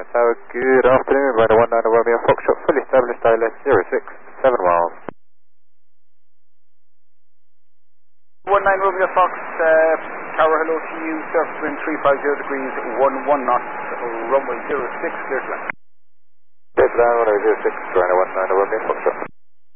Tower, good afternoon, Radar 19 Romeo Foxtrot, fully established ILS 067 miles. 19 Romeo Fox, Tower, hello to you, surface wind 350 degrees, 11 knots, runway 06, clear to land. Clear to land, runway 06, Radar 19 Romeo Foxtrot.